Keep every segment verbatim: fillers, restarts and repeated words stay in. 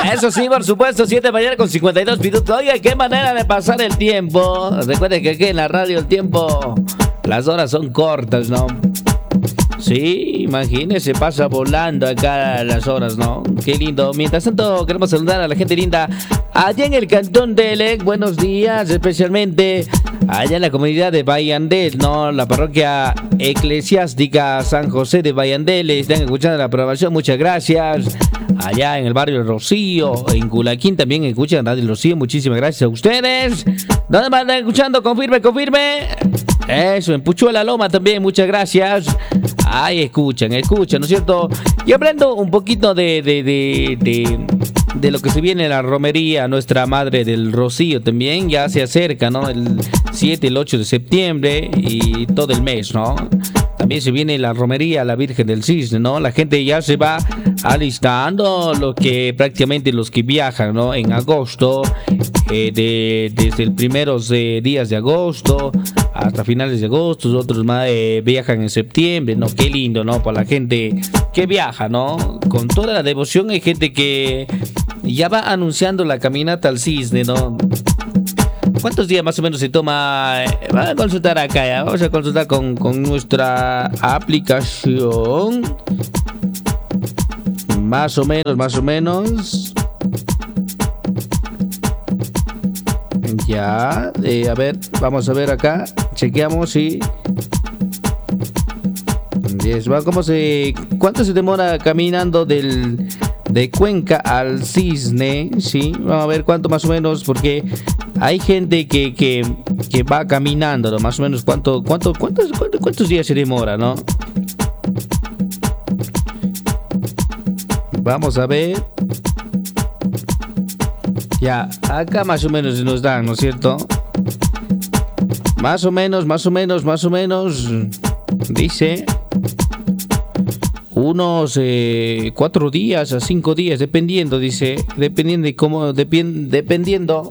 Eso sí, por supuesto, siete de la mañana con cincuenta y dos minutos. Oiga, qué manera de pasar el tiempo. Recuerden que aquí en la radio el tiempo, las horas son cortas, ¿no? Sí, imagínese, pasa volando acá las horas, ¿no? Qué lindo. Mientras tanto, queremos saludar a la gente linda allá en el cantón de Elec. Buenos días, especialmente allá en la comunidad de Bayandel, ¿no? La parroquia eclesiástica San José de Bayandel. Están escuchando la programación, muchas gracias. Allá en el barrio Rocío, en Culaquín también escuchan Radio Rocío. Muchísimas gracias a ustedes. ¿Dónde van escuchando? Confirme, confirme. Eso, en Puchuela Loma también, muchas gracias. Ay, escuchan, escuchan, ¿no es cierto? Y hablando un poquito de, de, de, de, de lo que se viene en la romería, nuestra Madre del Rocío también, ya se acerca, ¿no? El siete, el ocho de septiembre y todo el mes, ¿no? También se viene la romería a la Virgen del Cisne, ¿no? La gente ya se va alistando, lo que prácticamente los que viajan, ¿no? En agosto, eh, de, desde los primeros eh, días de agosto hasta finales de agosto, otros más eh, viajan en septiembre, ¿no? Qué lindo, ¿no? Para la gente que viaja, ¿no? Con toda la devoción hay gente que ya va anunciando la caminata al Cisne, ¿no? ¿Cuántos días más o menos se toma? Vamos a consultar acá, ya. Vamos a consultar con, con nuestra aplicación. Más o menos, más o menos. Ya, eh, a ver, vamos a ver acá. Chequeamos y... Yes, ¿cómo se, ¿cuánto se demora caminando del... de Cuenca al Cisne? Sí, vamos a ver cuánto más o menos, porque hay gente que, que, que va caminando, ¿no? Más o menos cuánto, cuánto, cuántos, cuántos, cuántos días se demora, ¿no? Vamos a ver. Ya, acá más o menos nos dan, ¿no es cierto? Más o menos, más o menos, más o menos, dice... unos eh, cuatro días a cinco días, dependiendo, dice, dependiendo de cómo, depend, dependiendo,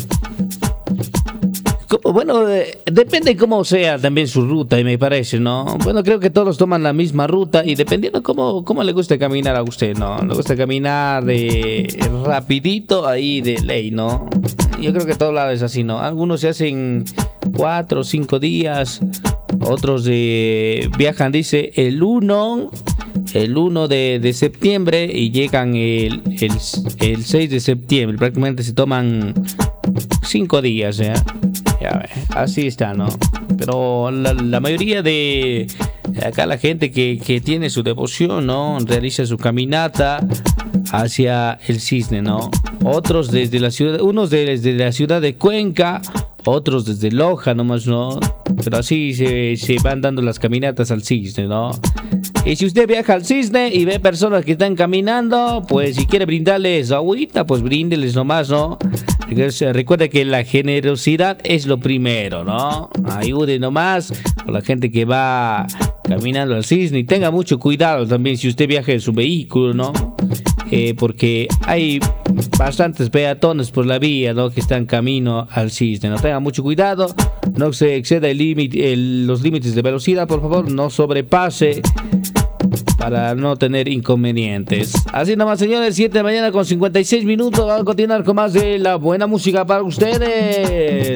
cómo, bueno, eh, depende cómo sea también su ruta, y me parece, ¿no? Bueno, creo que todos toman la misma ruta y dependiendo cómo, cómo le gusta caminar a usted, ¿no? Le gusta caminar de rapidito ahí de ley, ¿no? Yo creo que todos lados es así, ¿no? Algunos se hacen cuatro o cinco días, otros eh, viajan, dice, el uno... el uno de, de septiembre y llegan el, el, el seis de septiembre. Prácticamente se toman cinco días, ¿eh? Ya, así está, ¿no? Pero la, la mayoría de acá la gente que, que tiene su devoción, ¿no? Realiza su caminata hacia el Cisne, ¿no? Otros desde la ciudad, unos desde la ciudad de Cuenca, otros desde Loja nomás, ¿no? Pero así se, se van dando las caminatas al Cisne, ¿no? Y si usted viaja al Cisne y ve personas que están caminando, pues si quiere brindarles agüita, pues bríndeles nomás, ¿no? Recuerda que la generosidad es lo primero, ¿no? Ayude nomás a la gente que va caminando al Cisne y tenga mucho cuidado también si usted viaja en su vehículo, ¿no? Eh, porque hay bastantes peatones por la vía, ¿no? Que están camino al Cisne, ¿no? Tenga mucho cuidado, no se exceda el límite, el, los límites de velocidad, por favor, no sobrepase para no tener inconvenientes. Así nomás, señores, siete de la mañana con cincuenta y seis minutos. Vamos a continuar con más de la buena música para ustedes.